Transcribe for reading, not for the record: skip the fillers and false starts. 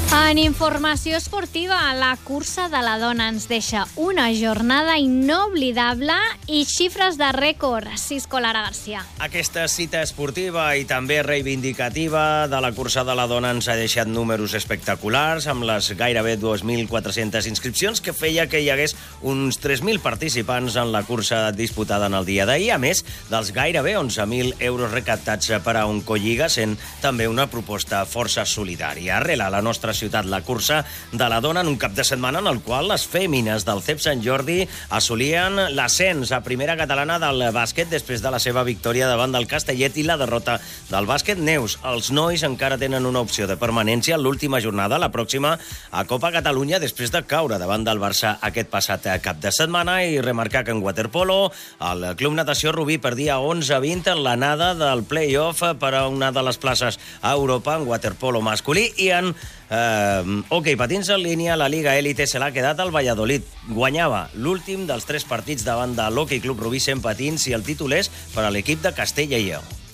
En informació esportiva, la cursa de la dona ens deixa una jornada inoblidable i xifres de rècord. Cisco Lara Garcia. Aquesta cita esportiva i també reivindicativa de la cursa de la dona ens ha deixat números espectaculars, amb les gairebé 2.400 inscripcions que feia que hi hagués uns 3.000 participants en la cursa disputada en el dia d'ahir, a més dels gairebé 11.000 euros recaptats per a un Colliga, sent també una proposta força solidària. Arrela la nostra ciutat la cursa de la dona en un cap de setmana en el qual les fèmines del CEP Sant Jordi assolien l'ascens a primera catalana del bàsquet després de la seva victòria davant del Castellet i la derrota del bàsquet Neus. Els nois encara tenen una opció de permanència en l'última jornada, la pròxima a Copa Catalunya, després de caure davant del Barça aquest passat cap de setmana, i remarcar que en waterpolo el Club Natació Rubí perdia 11-20 en l'anada del play-off per a una de les places a Europa en waterpolo masculí, i en hoquei patins en línia, la Liga Élite se l'ha quedat al Valladolid. Guanyava l'últim dels 3 partits davant de l'Hockey Club Rubí 100 Patins i el títol és per a l'equip de Castella i Lleó.